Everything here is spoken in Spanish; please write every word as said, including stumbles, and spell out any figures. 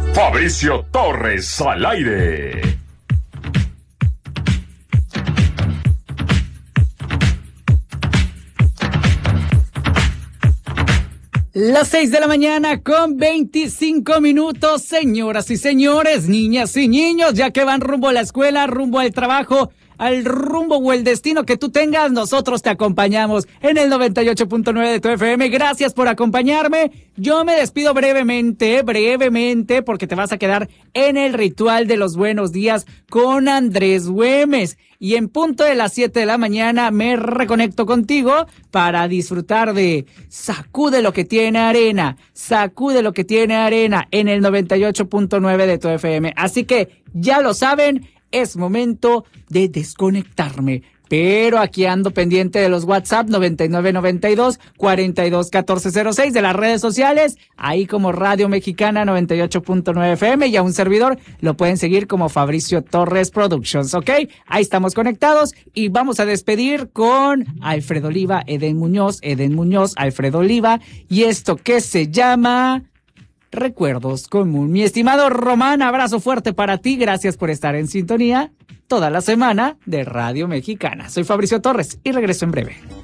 Fabricio Torres al aire. Las seis de la mañana con veinticinco minutos, señoras y señores, niñas y niños, ya que van rumbo a la escuela, rumbo al trabajo, al rumbo o el destino que tú tengas, nosotros te acompañamos en el noventa y ocho punto nueve de tu F M. Gracias por acompañarme. Yo me despido brevemente, brevemente, porque te vas a quedar en el ritual de los buenos días con Andrés Güemes. Y en punto de las siete de la mañana me reconecto contigo para disfrutar de Sacude lo que tiene arena, Sacude lo que tiene arena en el noventa y ocho punto nueve de tu F M. Así que ya lo saben, es momento de desconectarme. Pero aquí ando pendiente de los WhatsApp noventa y nueve noventa y dos cuarenta y dos catorce cero seis, de las redes sociales, ahí como Radio Mexicana noventa y ocho punto nueve F M, y a un servidor lo pueden seguir como Fabricio Torres Productions, ¿ok? Ahí estamos conectados y vamos a despedir con Alfredo Oliva, Eden Muñoz, Eden Muñoz, Alfredo Oliva, y esto que se llama Recuerdos Común. Mi estimado Román, abrazo fuerte para ti, gracias por estar en sintonía toda la semana de Radio Mexicana. Soy Fabricio Torres y regreso en breve.